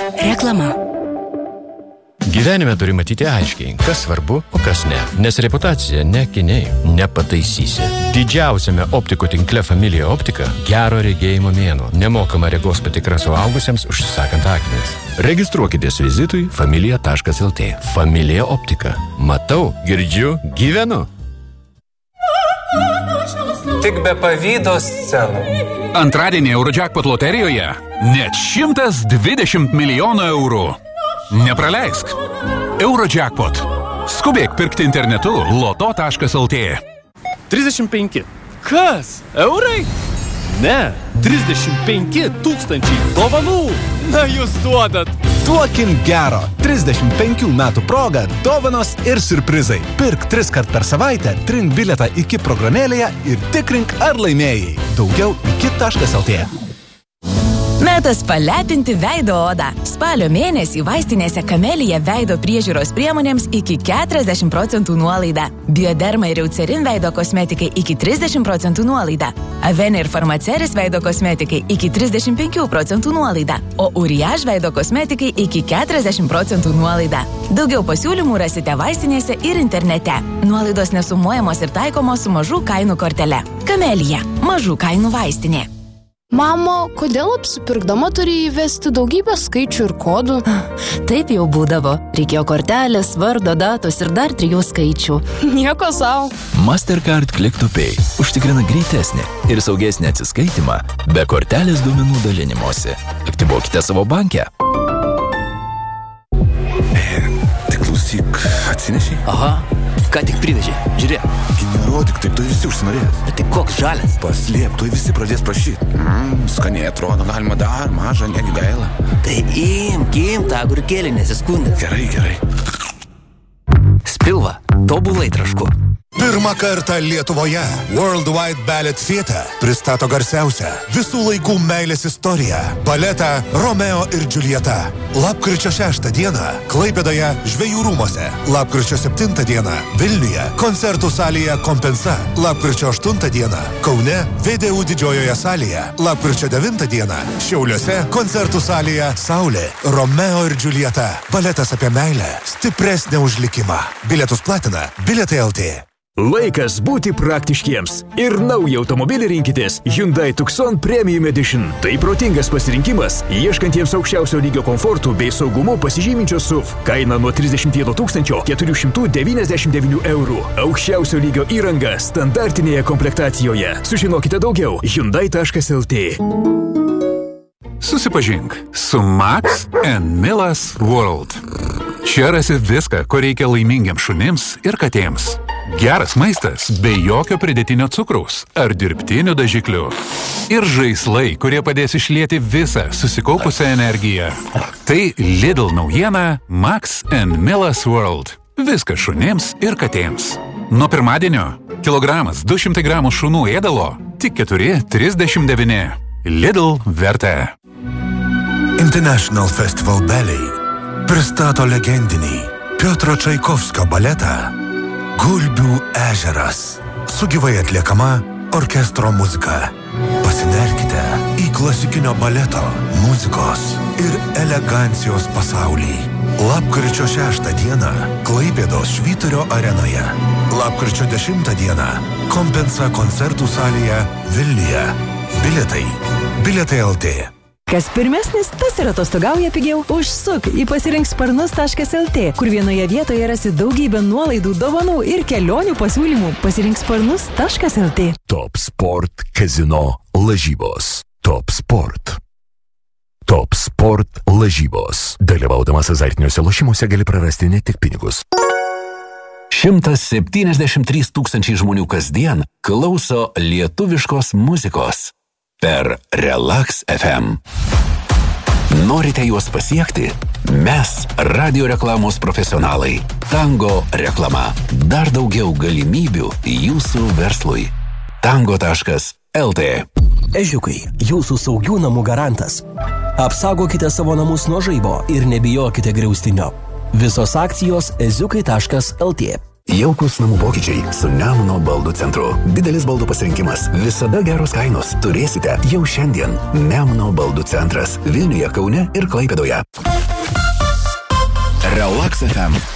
Reklama. Gyvenime turi matyti aiškiai, kas svarbu, o kas ne. Nes reputacija nekiniai, nepataisysi. Didžiausiame optikų tinkle Familija Optika gero regėjimo mėnuo. Nemokama regos patikra suaugusiems užsisakant akinius. Registruokitės vizitui familija.lt. Familija Optika. Matau, girdžiu, gyvenu. Tik be pavydo scenų. Antradienį Eurojackpot loterijoje net 120 milijonų eurų. Nepraleisk. Eurojackpot. Skubėk pirkti internetu loto.lt. 35. Kas? Eurai? Ne, 35 000 dovanų. Na, jūs duodat. Duokim gero. 35 metų proga, dovanos ir siurprizai. Pirk 3 kart per savaitę, trink bilietą iki programėlėje ir tikrink, ar laimėjai. Daugiau iki.lt. Metas palepinti veido odą. Spalio mėnesį vaistinėse Kamelija veido priežiūros priemonėms iki 40% nuolaida. Bioderma ir Eucerin veido kosmetikai iki 30% nuolaida. Avene ir Farmaceris veido kosmetikai iki 35% nuolaida. O Uriage veido kosmetikai iki 40% nuolaida. Daugiau pasiūlymų rasite vaistinėse ir internete. Nuolaidos nesumuojamos ir taikomos su mažų kainų kortele. Kamelija. Mažų kainų vaistinė. Mamo, kodėl apsipirkdama turi įvesti daugybę skaičių ir kodų? Taip jau būdavo. Reikėjo kortelės, vardo, datos ir dar 3 skaičių. Nieko sau. Mastercard Click to Pay užtikrina greitesnį ir saugesnį atsiskaitimą be kortelės duomenų dalinimosi. Aktyvuokite savo bankę. Tai klausyk, atsinešiai? Aha, ką tik privežė. Žiūrėk. Nerodyk, taip tuoj visi užsinorės. Bet tai koks žalias? Paslėp, tuoj visi pradės prašyti. Skaniai atrodo, galima dar mažą, negi gaila. Tai imk tą agurkėlį, nesiskundė. Gerai. Spilva, tobulai trašku. Pirmą kartą Lietuvoje Worldwide Ballet Theatre pristato garsiausią visų laikų meilės istoriją – baletą Romeo ir Džiuljeta. Lapkričio 6 dieną Klaipėdoje Žvejų rūmuose, lapkričio 7 dieną Vilniuje koncertų salėje Kompensa, lapkričio 8 dieną Kaune VDU didžiojoje salėje, lapkričio 9 dieną Šiauliuose koncertų salėje Saulė. Romeo ir Džiuljeta. Baletas apie meilę, stipresnę už likimą. Bilietus platina Bilietai.lt. Laikas būti praktiškiems. Ir naują automobilį rinkitės Hyundai Tucson Premium Edition. Tai protingas pasirinkimas, ieškantiems aukščiausio lygio komfortų bei saugumu pasižyminčios SUV. Kaina nuo 31 499 eurų. Aukščiausio lygio įranga standartinėje komplektacijoje. Sužinokite daugiau Hyundai.lt. Susipažink su Max and Millas World. Čia rasi viską, ko reikia laimingiams šunims ir katėms. Geras maistas be jokio pridėtinio cukraus ar dirbtinių dažiklių. Ir žaislai, kurie padės išlieti visą susikaupusią energiją. Tai Lidl naujiena Max and Millas World. Viskas šunims ir katėms. Nuo pirmadienio kilogramas 200 gramų šunų ėdalo tik 4,39. Lidl verta. International Festival Ballet pristato legendinį Piotro Čaikovskio baletą Gulbių ežeras. Su gyvai atliekama orkestro muzika. Pasinerkite į klasikinio baleto, muzikos ir elegancijos pasaulį. Lapkričio 6 dieną Klaipėdos Švyturio arenoje. Lapkričio 10 dieną Kompensa koncertų salėje Vilniuje. Bilietai. Bilietai.lt. Kas pirmesnis, tas ir atostogauja pigiau. Užsuk į pasirinksparnus.lt, kur vienoje vietoje rasi daugybę nuolaidų, dovanų ir kelionių pasiūlymų. Pasirinksparnus.lt. Top Sport Casino lažybos. Top Sport. Top Sport lažybos. Dalyvaudamas azartiniuose lošimuose gali prarasti ne tik pinigus. 173 000 žmonių kasdien klauso lietuviškos muzikos per Relax FM. Norite juos pasiekti? Mes radio reklamos profesionalai. Tango reklama. Dar daugiau galimybių jūsų verslui. Tango.lt. Ežiukai, jūsų saugių namų garantas. Apsaugokite savo namus nuo žaibo ir nebijokite griaustinio. Visos akcijos eziukai.lt. Jaukus namų pokyčiai su Nemuno baldų centru. Didelis baldų pasirinkimas, visada geros kainos. Turėsite jau šiandien. Nemuno baldų centras Vilniuje, Kaune ir Klaipėdoje. Relax FM